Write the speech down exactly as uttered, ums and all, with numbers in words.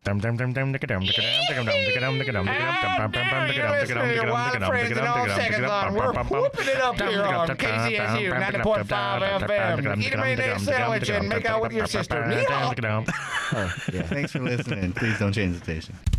Dum dum dum dum dum dum dum dum dum dum dum dum. And now you're listening to your wild friends and all seconds on. We're whooping it up here on K C S U ninety point five F M. Eat a mayonnaise sandwich and make out with your sister. Oh, yeah. Thanks for listening. Please don't change the station.